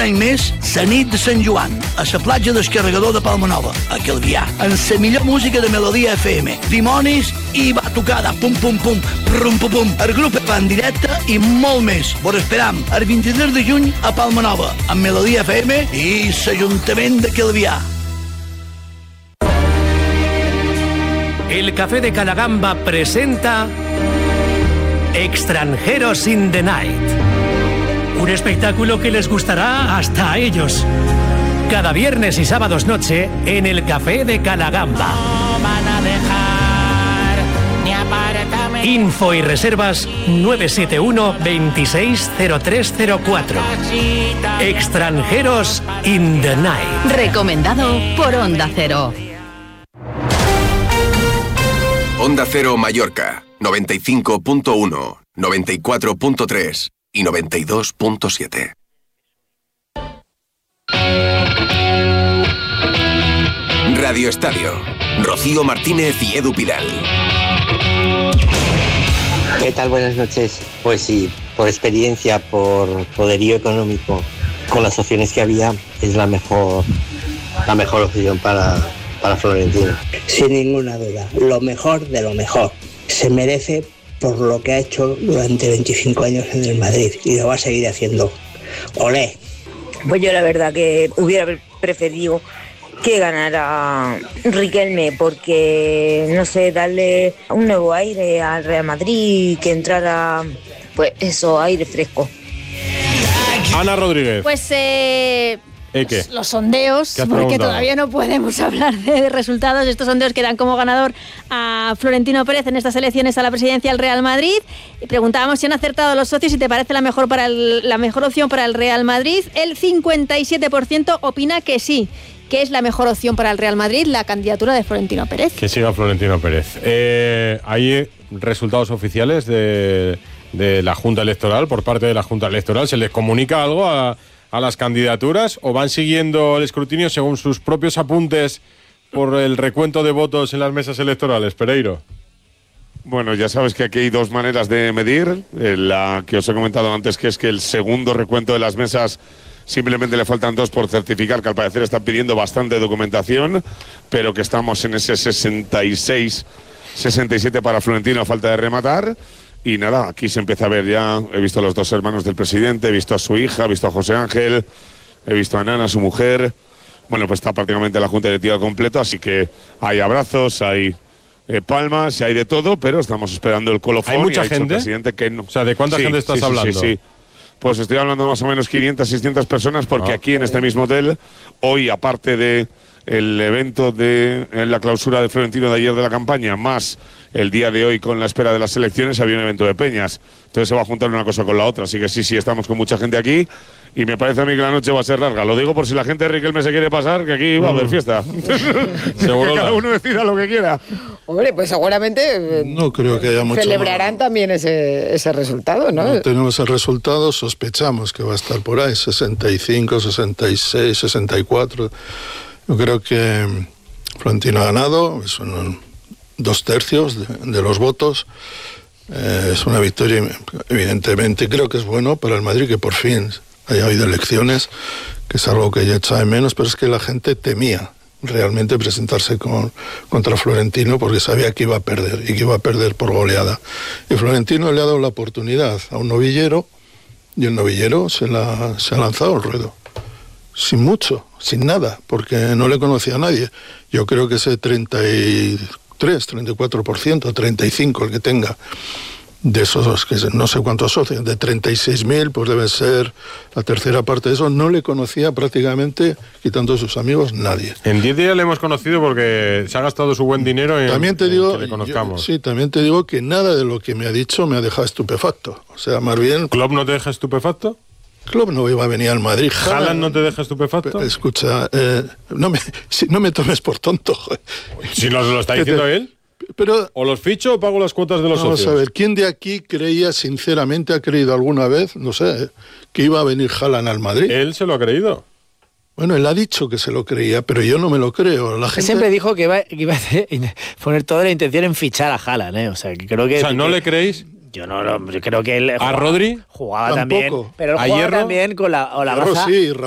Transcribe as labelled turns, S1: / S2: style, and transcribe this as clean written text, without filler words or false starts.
S1: any més la nit de Sant Joan, a la platja del Carregador de Palmanova, a Calvià, amb la millor música de Melodia FM, dimonis i batucada, pum pum pum, pum pum pum, el grup va en directe i molt més. Vos esperam el 23 de juny a Palmanova, amb Melodia FM i l'Ajuntament de Calvià.
S2: El Café de Calagamba presenta Extranjeros in the Night. Un espectáculo que les gustará hasta a ellos. Cada viernes y sábados noche en el Café de Calagamba.
S3: No van a dejar ni apartarme.
S2: Info y reservas 971 260304. Extranjeros in the Night.
S4: Recomendado por Onda Cero.
S5: Onda Cero Mallorca, 95.1, 94.3 y 92.7. Radio Estadio, Rocío Martínez y Edu Pidal.
S6: ¿Qué tal? Buenas noches. Pues sí, por experiencia, por poderío económico, con las opciones que había, es la mejor opción para Florentino.
S7: Sin ninguna duda, lo mejor de lo mejor. Se merece por lo que ha hecho durante 25 años en el Madrid y lo va a seguir haciendo. ¡Olé!
S8: Pues yo la verdad que hubiera preferido que ganara Riquelme, porque, no sé, darle un nuevo aire al Real Madrid, que entrara, pues eso, aire fresco.
S9: Ana Rodríguez.
S10: Pues
S9: ¿Qué?
S10: los sondeos, porque todavía no podemos hablar de resultados. Estos sondeos que dan como ganador a Florentino Pérez en estas elecciones a la presidencia del Real Madrid. Y preguntábamos si han acertado los socios y te parece la mejor opción para el Real Madrid. El 57% opina que sí, que es la mejor opción para el Real Madrid, la candidatura de Florentino Pérez.
S9: Que siga Florentino Pérez. ¿Hay resultados oficiales de la Junta Electoral, por parte de la Junta Electoral? ¿Se les comunica algo a las candidaturas o van siguiendo el escrutinio según sus propios apuntes por el recuento de votos en las mesas electorales? Pereiro.
S11: Bueno, ya sabes que aquí hay dos maneras de medir. La que os he comentado antes, que es que el segundo recuento de las mesas simplemente le faltan 2 por certificar, que al parecer están pidiendo bastante documentación, pero que estamos en ese 66, 67 para Florentino a falta de rematar. Y nada, aquí se empieza a ver ya, he visto a los 2 hermanos del presidente, he visto a su hija, he visto a José Ángel, he visto a Nana, su mujer. Bueno, pues está prácticamente la junta directiva completa, así que hay abrazos, hay palmas, hay de todo, pero estamos esperando el colofón.
S9: ¿Hay mucha gente?
S11: El presidente que no.
S9: O sea, ¿de cuánta gente estás hablando?
S11: Sí. Pues estoy hablando de más o menos 500, 600 personas, porque aquí en este mismo hotel, hoy, aparte de el evento en la clausura de Florentino de ayer de la campaña, más el día de hoy con la espera de las elecciones, había un evento de peñas. Entonces se va a juntar una cosa con la otra. Así que sí, estamos con mucha gente aquí y me parece a mí que la noche va a ser larga. Lo digo por si la gente de Riquelme se quiere pasar, que aquí va a haber fiesta. Seguro. Que cada uno decida lo que quiera.
S12: Hombre, pues seguramente
S13: no creo que haya mucho
S12: celebrarán
S13: más.
S12: También ese resultado, ¿no?
S13: No tenemos el resultado, sospechamos que va a estar por ahí, 65, 66, 64. Yo creo que Florentino ha ganado, son 2/3 de los votos. Es una victoria, evidentemente. Creo que es bueno para el Madrid que por fin haya habido elecciones, que es algo que ya echa de menos, pero es que la gente temía realmente presentarse contra Florentino porque sabía que iba a perder y que iba a perder por goleada. Y Florentino le ha dado la oportunidad a un novillero y el novillero se ha lanzado al ruedo. Sin mucho, sin nada, porque no le conocía a nadie. Yo creo que ese 34%, 35% el que tenga, de esos, que no sé cuántos socios, de 36.000, pues debe ser la tercera parte de eso. No le conocía prácticamente, quitando sus amigos, nadie.
S9: En 10 días le hemos conocido porque se ha gastado su buen dinero en
S13: también te digo,
S9: que le conozcamos.
S13: También te digo que nada de lo que me ha dicho me ha dejado estupefacto. O sea, más bien...
S9: ¿Klopp no te deja estupefacto?
S13: Klopp no iba a venir al Madrid.
S9: ¿Haaland no te deja estupefacto?
S13: Escucha, no me tomes por tonto.
S9: Si nos lo está diciendo él.
S13: Pero,
S9: o los ficho o pago las cuotas de los socios.
S13: Vamos a ver, ¿quién de aquí creía, sinceramente, ha creído alguna vez, no sé, que iba a venir Haaland al Madrid?
S9: Él se lo ha creído.
S13: Bueno, él ha dicho que se lo creía, pero yo no me lo creo. La gente
S14: siempre dijo que iba a poner toda la intención en fichar a Haaland, ¿eh? O sea, que creo que...
S9: O sea, ¿no le creéis?
S14: Yo no, yo creo que él...
S9: ¿A Rodri?
S14: Jugaba
S13: tampoco.
S14: También, pero él jugaba también con la baza...
S13: Sí,